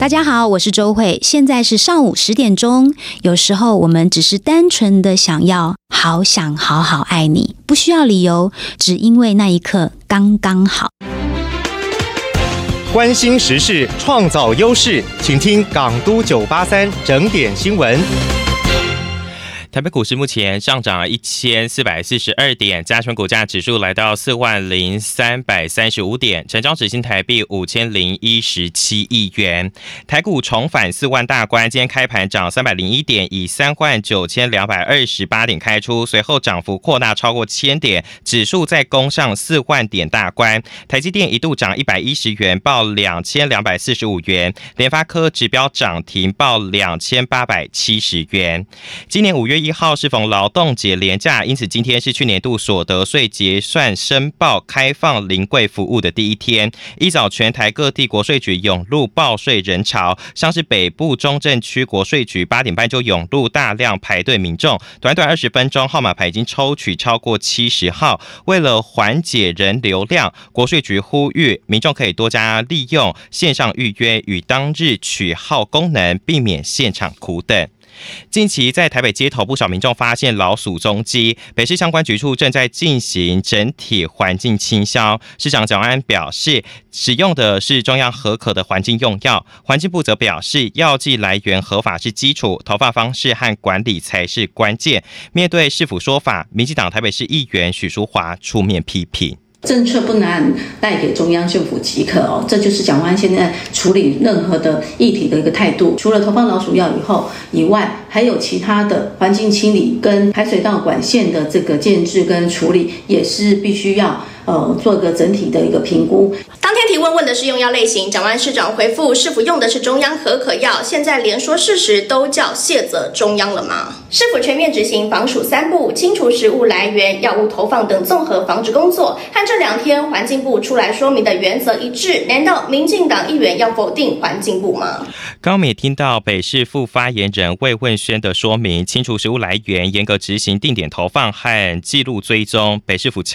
大家好，我是周慧，现在是上午10点钟。有时候我们只是单纯的想要好想好好爱你，不需要理由，只因为那一刻刚刚好。 关心时事，创造优势，请听港都983整点新闻。 台北股市目前上涨1442点，加权股价指数来到40335点，成交值新台币5017亿元。台股重返4万大关，今天开盘涨301点，以39228点开出，随后涨幅扩大超过1000点，指数再攻上4万点大关。台积电一度涨110元，报2245元；联发科指标涨停，报2870元。今年5月1号适逢劳动节连假，因此今天是去年度所得税结算申报开放临柜服务的第一天。一早全台各地国税局涌入报税人潮，像是北部中正区国税局8点半就涌入大量排队民众，短短20分钟号码牌已经抽取超过70号。为了缓解人流量，国税局呼吁民众可以多加利用线上预约与当日取号功能，避免现场苦等。近期在台北街头，不少民众发现老鼠踪迹，北市相关局处正在进行整体环境清消。市长蒋万安表示，使用的是中央核可的环境用药，环境部则表示，药剂来源合法是基础，投放方式和管理才是关键。面对市府说法，民进党台北市议员许淑华出面批评。 政策不能带给中央政府即可哦，这就是蒋万安现在处理任何的议题的一个态度。除了投放老鼠药以外，还有其他的环境清理跟排水道管线的这个建制跟处理，也是必须要做个整体的一个评估。 当天提问的是用药类型，蒋万安市长回复是否用的是中央核可药，现在连说事实都叫卸责中央了吗？是否全面执行防鼠3步，清除食物来源、药物投放等综合防治工作，和这2天环境部出来说明的原则一致？难道民进党议员要否定环境部吗？ 刚刚也听到北市副发言人魏问轩的说明，清除食物来源，严格执行定点投放和记录追踪。北市府